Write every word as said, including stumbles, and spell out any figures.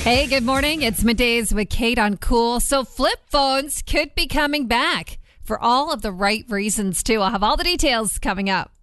Hey, good morning. It's Middays with Kate on Cool. So flip phones could be coming back for all of the right reasons, too. I'll have all the details coming up.